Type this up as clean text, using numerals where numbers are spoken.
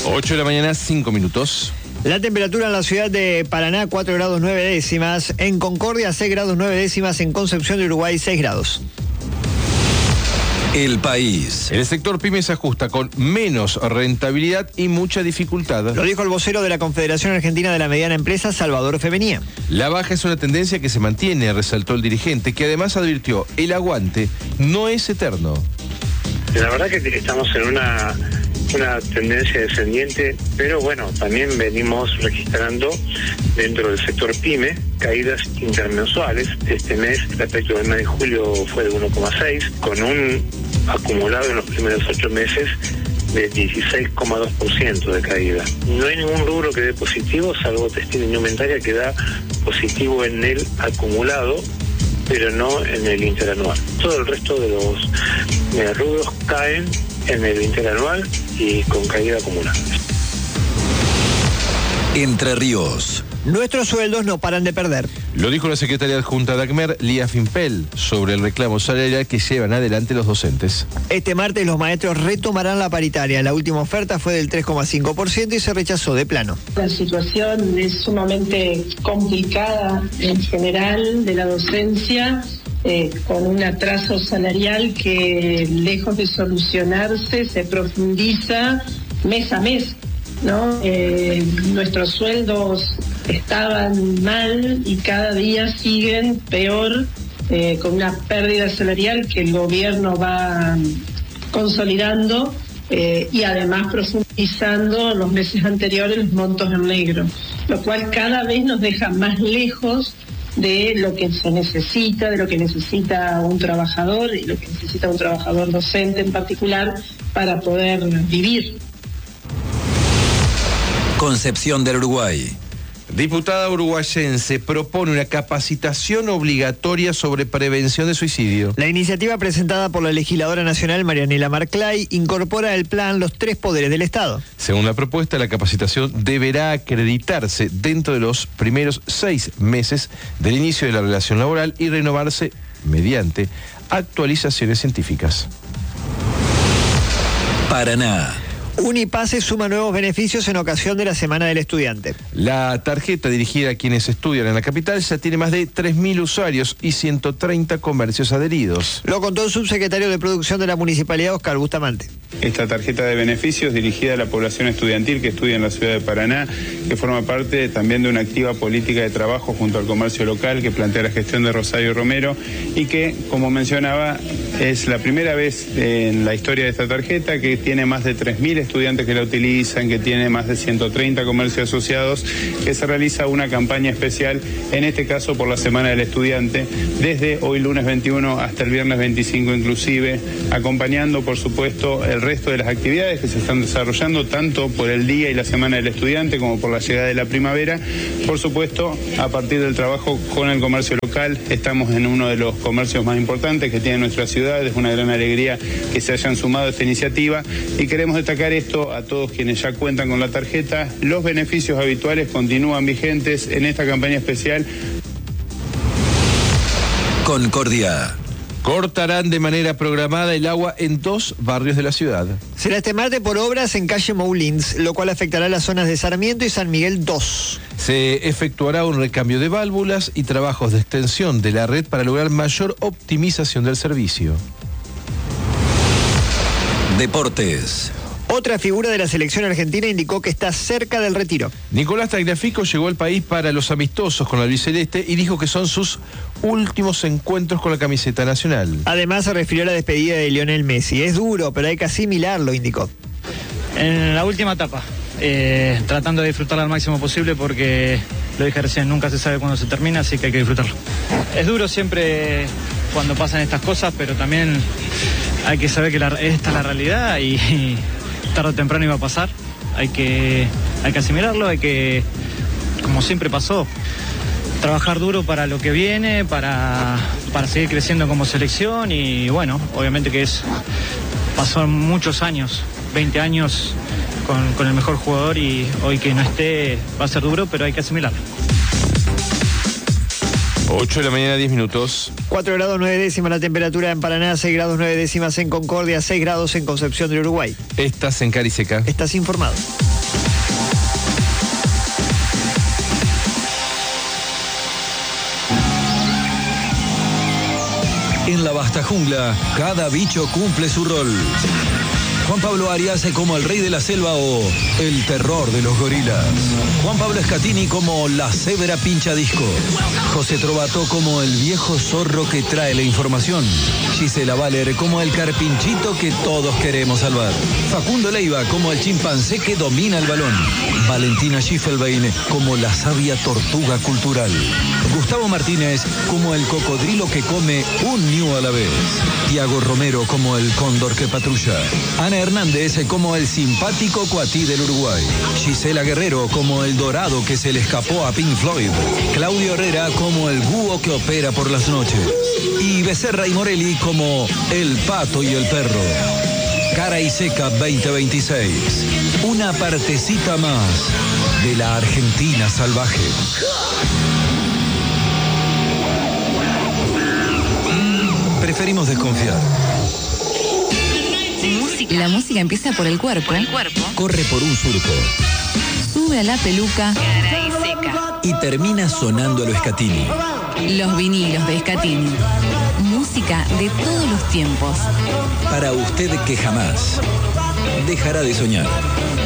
8 de la mañana, 5 minutos. La temperatura en la ciudad de Paraná, 4 grados 9 décimas. En Concordia, 6 grados 9 décimas. En Concepción de Uruguay, 6 grados. El país. El sector pyme se ajusta con menos rentabilidad y mucha dificultad. Lo dijo el vocero de la Confederación Argentina de la Mediana Empresa, Salvador Fevenía. La baja es una tendencia que se mantiene, resaltó el dirigente, que además advirtió, el aguante no es eterno. La verdad que estamos en una tendencia descendiente, pero bueno, también venimos registrando dentro del sector PYME caídas intermensuales. Este mes, respecto del mes de julio, fue de 1,6, con un acumulado en los primeros 8 meses de 16,2% de caída. No hay ningún rubro que dé positivo, salvo textil e indumentaria, que da positivo en el acumulado, pero no en el interanual. Todo el resto de los rubros caen en el interanual y con caída acumulada. Entre Ríos. Nuestros sueldos no paran de perder. Lo dijo la secretaria adjunta de ACMER, Lía Fimpel, sobre el reclamo salarial que llevan adelante los docentes. Este martes los maestros retomarán la paritaria. La última oferta fue del 3,5% y se rechazó de plano. La situación es sumamente complicada en general de la docencia, con un atraso salarial que, lejos de solucionarse, se profundiza mes a mes, ¿no? Nuestros sueldos estaban mal y cada día siguen peor, con una pérdida salarial que el gobierno va consolidando y además profundizando en los meses anteriores los montos en negro, lo cual cada vez nos deja más lejos de lo que se necesita, de lo que necesita un trabajador y lo que necesita un trabajador docente en particular para poder vivir. Concepción del Uruguay. Diputada uruguayense propone una capacitación obligatoria sobre prevención de suicidio. La iniciativa presentada por la legisladora nacional Marianela Marclay incorpora al plan los 3 poderes del Estado. Según la propuesta, la capacitación deberá acreditarse dentro de los primeros 6 meses del inicio de la relación laboral y renovarse mediante actualizaciones científicas. Paraná. Unipase suma nuevos beneficios en ocasión de la Semana del Estudiante. La tarjeta dirigida a quienes estudian en la capital ya tiene más de 3.000 usuarios y 130 comercios adheridos. Lo contó el subsecretario de Producción de la Municipalidad, Oscar Bustamante. Esta tarjeta de beneficios dirigida a la población estudiantil que estudia en la ciudad de Paraná, que forma parte también de una activa política de trabajo junto al comercio local que plantea la gestión de Rosario Romero y que, como mencionaba, es la primera vez en la historia de esta tarjeta que tiene más de 3.000 estudiantes que la utilizan, que tiene más de 130 comercios asociados, que se realiza una campaña especial, en este caso por la Semana del Estudiante, desde hoy lunes 21 hasta el viernes 25 inclusive, acompañando por supuesto el resto de las actividades que se están desarrollando, tanto por el día y la Semana del Estudiante como por la llegada de la primavera. Por supuesto, a partir del trabajo con el comercio local, estamos en uno de los comercios más importantes que tiene nuestra ciudad. Es una gran alegría que se hayan sumado a esta iniciativa y queremos destacar esto a todos quienes ya cuentan con la tarjeta. Los beneficios habituales continúan vigentes en esta campaña especial. Concordia. Cortarán de manera programada el agua en 2 barrios de la ciudad. Será este martes por obras en calle Moulins, lo cual afectará las zonas de Sarmiento y San Miguel 2. Se efectuará un recambio de válvulas y trabajos de extensión de la red para lograr mayor optimización del servicio. Deportes. Otra figura de la selección argentina indicó que está cerca del retiro. Nicolás Tagliafico llegó al país para los amistosos con la albiceleste y dijo que son sus últimos encuentros con la camiseta nacional. Además se refirió a la despedida de Lionel Messi. Es duro, pero hay que asimilarlo, indicó. En la última etapa, tratando de disfrutarla al máximo posible porque, lo dije recién, nunca se sabe cuándo se termina, así que hay que disfrutarlo. Es duro siempre cuando pasan estas cosas, pero también hay que saber que esta es la realidad y tarde o temprano iba a pasar. Hay que asimilarlo, hay que, como siempre pasó, trabajar duro para lo que viene, para seguir creciendo como selección y bueno, obviamente que pasó muchos años, 20 años con el mejor jugador y hoy que no esté va a ser duro, pero hay que asimilarlo. 8 de la mañana, 10 minutos. 4 grados 9 décimas la temperatura en Paraná, 6 grados 9 décimas en Concordia, 6 grados en Concepción del Uruguay. Estás en Cariseca. Estás informado. En la vasta jungla, cada bicho cumple su rol. Juan Pablo Arias como el rey de la selva o el terror de los gorilas. Juan Pablo Scatini como la cebra pincha disco. José Trovato como el viejo zorro que trae la información. Gisela Valer como el carpinchito que todos queremos salvar. Facundo Leiva como el chimpancé que domina el balón. Valentina Schiffelbein como la sabia tortuga cultural. Gustavo Martínez como el cocodrilo que come un ñu a la vez. Tiago Romero como el cóndor que patrulla. Ana Hernández como el simpático cuatí del Uruguay. Gisela Guerrero como el dorado que se le escapó a Pink Floyd. Claudio Herrera como el búho que opera por las noches. Y Becerra y Morelli como el pato y el perro. Cara y Seca 2026. Una partecita más de la Argentina salvaje. Preferimos desconfiar. La música empieza por el cuerpo. Corre por un surco. Sube a la peluca. Y termina sonando a lo Scatini. Los vinilos de Scatini. Música de todos los tiempos. Para usted que jamás dejará de soñar.